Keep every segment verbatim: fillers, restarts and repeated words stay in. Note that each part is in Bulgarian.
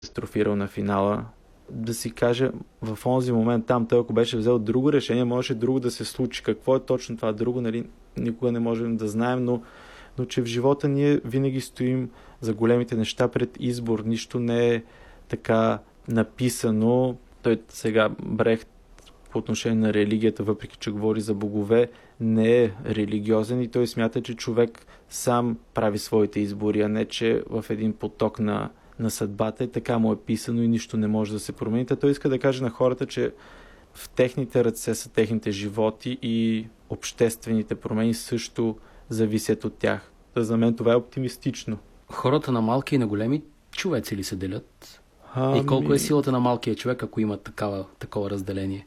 Строфирал на финала, да си каже в онзи момент там, той ако беше взел друго решение, можеше друго да се случи. Какво е точно това друго, нали? Никога не можем да знаем, но, но че в живота ние винаги стоим за големите неща пред избор. Нищо не е така написано. Той сега Брехт по отношение на религията, въпреки че говори за богове, не е религиозен и той смята, че човек сам прави своите избори, а не че в един поток на, на съдбата и така му е писано и нищо не може да се промени. Та той иска да каже на хората, че в техните ръце са техните животи и обществените промени също зависят от тях. Та за мен това е оптимистично. Хората на малки и на големи човеци ли се делят? Ами... И колко е силата на малкия човек, ако има такава, такова разделение?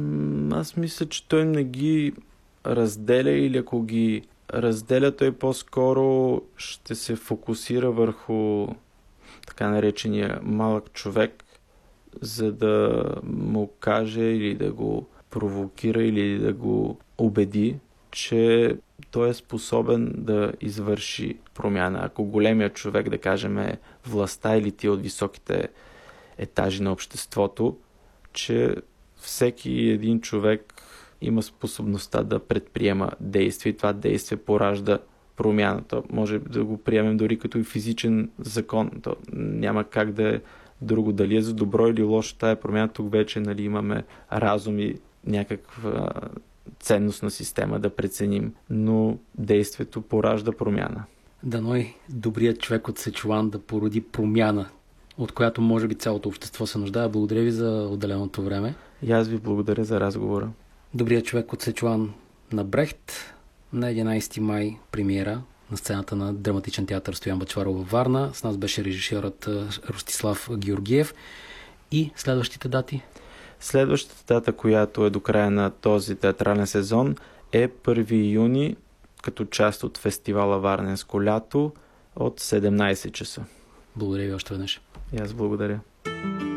Аз мисля, че той не ги разделя или ако ги разделя, той по-скоро ще се фокусира върху така наречения малък човек, за да му каже или да го провокира или да го убеди, че той е способен да извърши промяна. Ако големият човек, да кажем, е властта или ти от високите етажи на обществото, че всеки един човек има способността да предприема действие и това действие поражда промяната. Може да го приемем дори като и физичен закон. То няма как да е друго. Дали е за добро или лошо тая промяна, тук вече нали, имаме разум и някаква ценностна система да преценим, но действието поражда промяна. Дано и добрият човек от Сечуан да породи промяна, от която може би цялото общество се нуждае. Благодаря ви за отделеното време. И аз ви благодаря за разговора. Добрият човек от Сечуан на Брехт на единайсети май премиера на сцената на Драматичен театър Стоян Бъчваров във Варна. С нас беше режисьорът Ростислав Георгиев. И следващите дати? Следващата дата, която е до края на този театрален сезон, е първи юни, като част от фестивала Варненско лято от седемнайсет часа. Благодаря ви още веднъж. И аз благодаря.